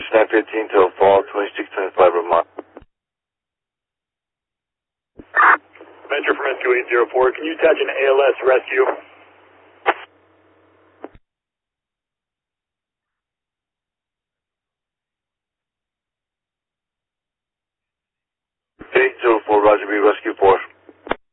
915 till fall 2625 Vermont. Venture from SQ804, can you attach an ALS rescue? Eight zero four, Roger B, rescue 4.